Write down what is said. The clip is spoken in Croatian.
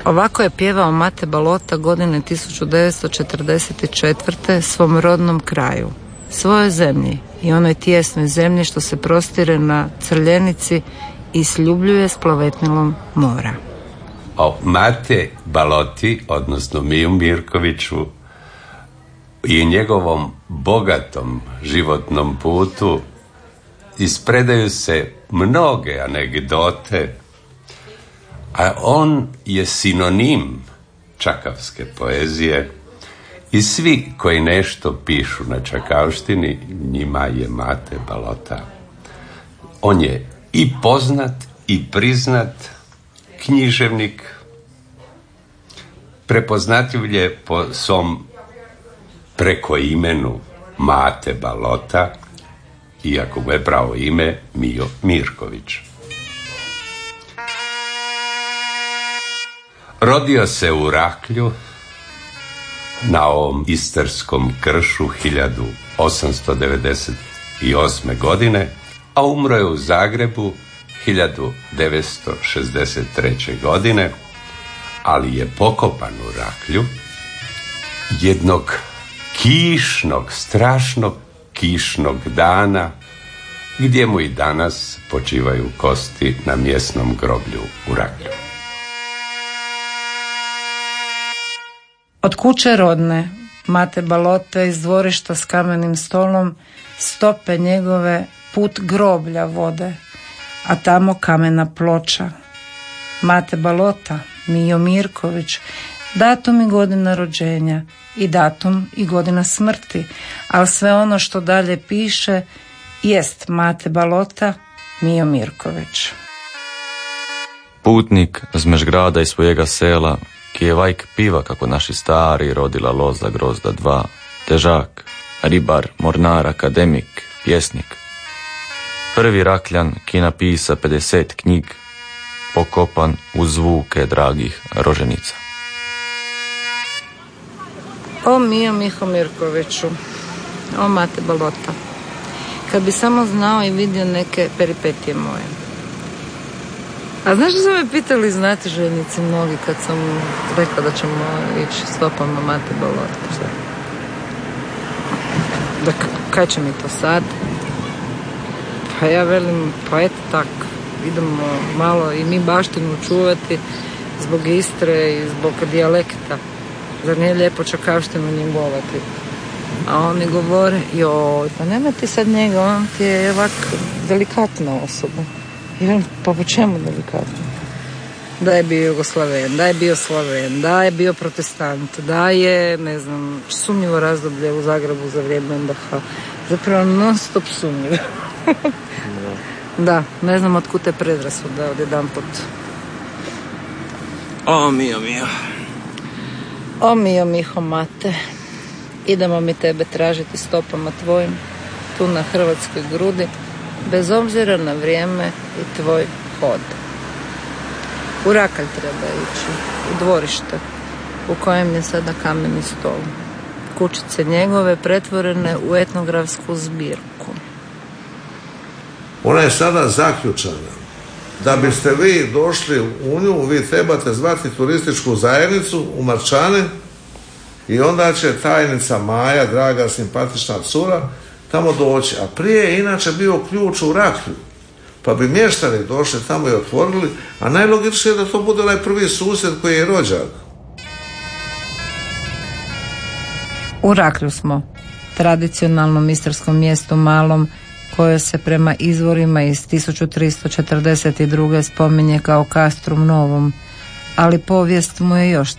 Ovako je pjevao Mate Balota godine 1944. svom rodnom kraju, svojoj zemlji i onoj tijesnoj zemlji što se prostire na Crljenici i sljubljuje s plovetnilom mora. O Mate Baloti, odnosno Miju Mirkoviću, i njegovom bogatom životnom putu ispredaju se mnoge anegdote, a on je sinonim čakavske poezije i svi koji nešto pišu na čakavštini, njima je Mate Balota. On je i poznat i priznat književnik, prepoznatljiv je po svom preko imenu Mate Balota, iako mu je pravo ime Mijo Mirković. Rodio se u Raklju na ovom istarskom kršu 1898. godine, a umro je u Zagrebu 1963. godine, ali je pokopan u Raklju jednog kišnog, strašnog kišnog dana, gdje mu i danas počivaju kosti na mjesnom groblju u Raklju. Od kuće rodne Mate Balota iz dvorišta s kamenim stolom stope njegove put groblja vode, a tamo kamena ploča. Mate Balota, Mijo Mirković, datum i godina rođenja i datum i godina smrti, ali sve ono što dalje piše jest Mate Balota, Mijo Mirković. Putnik zmež grada i svojega sela, ki je vajk piva kako naši stari rodila loza grozda dva, težak, ribar, mornar, akademik, pjesnik. Prvi Rakljan, ki napisa 50 knjig, pokopan u zvuke dragih roženica. O Mijo Miho Mirkoviću, o Mate Balota, kad bi samo znao i vidio neke peripetije moje. A znaš što su me pitali, znate željnici mnogi, kad sam rekla da ćemo ići stopama Mate Balota? Da kaj će mi to sad? Pa ja velim, pa eto tak, idemo malo i mi baštinu čuvati zbog Istre i zbog dijalekta. Zar nije lijepo čakavštinu njegovati? A oni govore, joj, pa nema ti sad njega, on ti je ovak delikatna osoba. Pa po čemu delikatno? Da je bio Jugoslaven, da je bio Slaven, da je bio protestant, da je, ne znam, sumnjivo razdoblje u Zagrebu za vrijeme NDH. Zapravo non stop sumnjivo. Da, ne znam otkud te predrasude odjedanput. O, Mijo, Mijo. O, Mijo, Miho, Mate. Idemo mi tebe tražiti stopama tvojim, tu na hrvatskoj grudi, bez obzira na vrijeme i tvoj hod. U Rakalj treba ići, u dvorište, u kojem je sada kameni stol. Kućice njegove pretvorene u etnografsku zbirku. Ona je sada zaključana. Da biste vi došli u nju, vi trebate zvati turističku zajednicu u Marčane i onda će tajnica Maja, draga, simpatična cura, tamo doći. A prije je inače bio ključ u Raklju, pa bi mještani došli tamo i otvorili, a najlogičnije je da to bude onaj prvi susjed koji je rođak. U Raklju smo, tradicionalnom istarskom mjestu malom, koje se prema izvorima iz 1342. spominje kao Castrum Novum, ali povijest mu je još